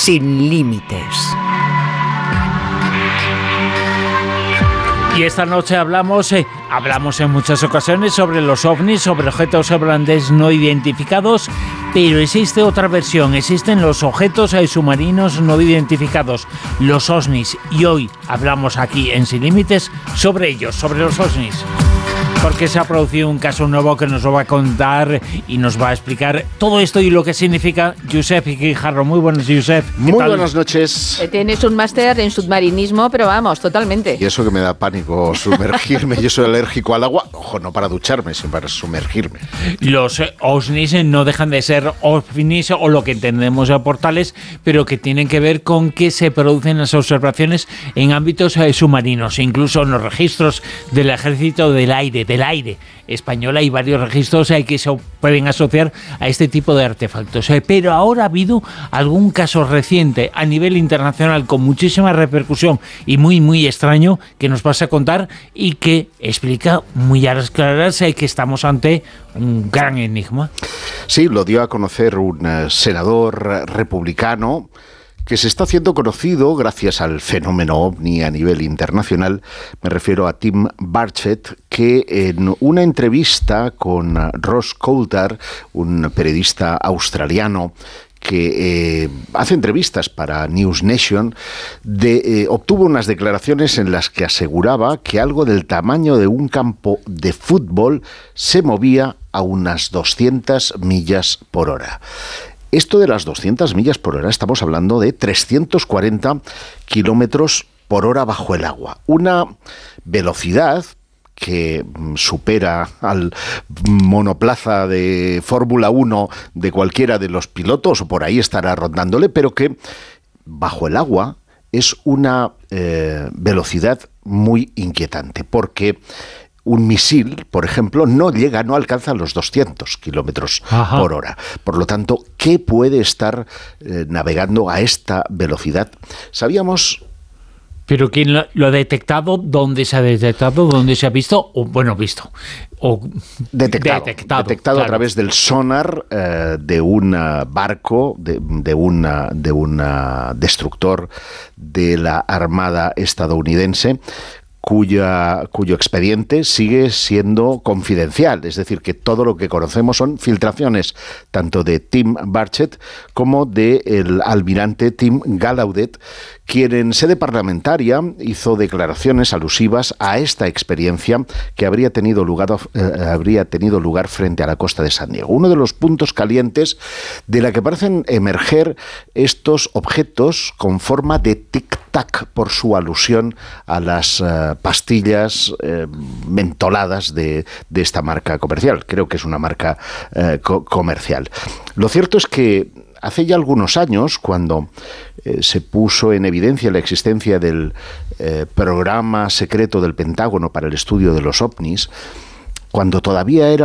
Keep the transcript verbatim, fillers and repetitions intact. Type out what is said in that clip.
Sin Límites. Y esta noche hablamos, eh, hablamos en muchas ocasiones sobre los ovnis, sobre objetos volantes no identificados, pero existe otra versión, existen los objetos eh, submarinos no identificados, los ovnis, y hoy hablamos aquí en Sin Límites sobre ellos, sobre los ovnis. Porque se ha producido un caso nuevo que nos lo va a contar y nos va a explicar todo esto y lo que significa Josep Guijarro. Muy buenos, Josep. Muy tal? Buenas noches. Tienes un máster en submarinismo, pero vamos, totalmente. Y eso que me da pánico sumergirme. Yo soy alérgico al agua. Ojo, no para ducharme, sino para sumergirme. Los eh, ovnis no dejan de ser ovnis o lo que entendemos a portales, pero que tienen que ver con que se producen las observaciones en ámbitos eh, submarinos. Incluso en los registros del Ejército del Aire, del aire español, hay varios registros eh, que se pueden asociar a este tipo de artefactos. Eh, pero ahora ha habido algún caso reciente a nivel internacional con muchísima repercusión y muy, muy extraño que nos vas a contar y que explica muy a las claras eh, que estamos ante un gran enigma. Sí, lo dio a conocer un uh, senador republicano que se está haciendo conocido gracias al fenómeno ovni a nivel internacional. Me refiero a Tim Burchett, que en una entrevista con Ross Coulthard, un periodista australiano que eh, hace entrevistas para News Nation, de, eh, obtuvo unas declaraciones en las que aseguraba que algo del tamaño de un campo de fútbol se movía a unas doscientas millas por hora. Esto de las doscientas millas por hora, estamos hablando de trescientos cuarenta kilómetros por hora bajo el agua. Una velocidad que supera al monoplaza de Fórmula uno de cualquiera de los pilotos, o por ahí estará rondándole, pero que bajo el agua es una eh, velocidad muy inquietante, porque un misil, por ejemplo, no llega, no alcanza los doscientos kilómetros por hora. Por lo tanto, ¿qué puede estar eh, navegando a esta velocidad? Sabíamos... ¿Pero quién lo, lo ha detectado? ¿Dónde se ha detectado? ¿Dónde se ha visto? O, bueno, visto. O detectado. Detectado, detectado claro. A través del sonar eh, de un barco, de, de un de una destructor de la Armada estadounidense, Cuya, cuyo expediente sigue siendo confidencial, es decir, que todo lo que conocemos son filtraciones tanto de Tim Burchett como del almirante Tim Gallaudet, quien en sede parlamentaria hizo declaraciones alusivas a esta experiencia que habría tenido lugar, eh, habría tenido lugar frente a la costa de San Diego. Uno de los puntos calientes de la que parecen emerger estos objetos con forma de tic-tac por su alusión a las uh, pastillas eh, mentoladas de, de esta marca comercial. Creo que es una marca eh, co- comercial. Lo cierto es que hace ya algunos años, cuando eh, se puso en evidencia la existencia del eh, programa secreto del Pentágono para el estudio de los ovnis, cuando todavía era